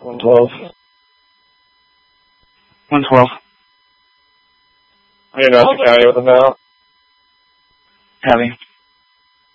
112. 112. Are you in Austin County with them now? Heavy.